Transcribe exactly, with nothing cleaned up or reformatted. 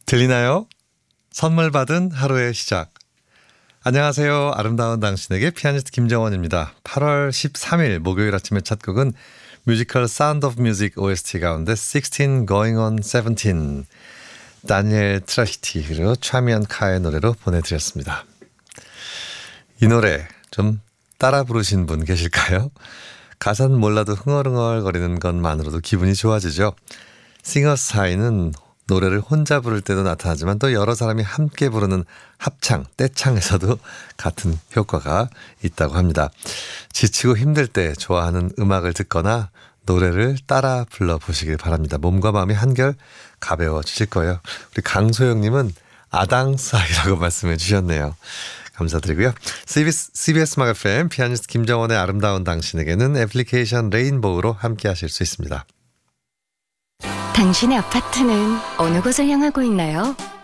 들리나요? 선물 받은 하루의 시작. 안녕하세요. 아름다운 당신에게 피아니스트 김정원입니다. 팔월 십삼일 목요일 아침의 첫 곡은 뮤지컬 Sound of Music 오에스티 가운데 sixteen going on seventeen 다니엘 트라히티 그리고 차미안 카의 노래로 보내드렸습니다. 이 노래 좀 따라 부르신 분 계실까요? 가사는 몰라도 흥얼흥얼거리는 것만으로도 기분이 좋아지죠. 싱어스 하이는 노래를 혼자 부를 때도 나타나지만 또 여러 사람이 함께 부르는 합창, 떼창에서도 같은 효과가 있다고 합니다. 지치고 힘들 때 좋아하는 음악을 듣거나 노래를 따라 불러보시길 바랍니다. 몸과 마음이 한결 가벼워지실 거예요. 우리 강소영님은 아당사이라고 말씀해 주셨네요. 감사드리고요. 씨비에스, 씨비에스 음악 에프엠 피아니스트 김정원의 아름다운 당신에게는 애플리케이션 레인보우로 함께 하실 수 있습니다. 당신의 아파트는 어느 곳을 향하고 있나요?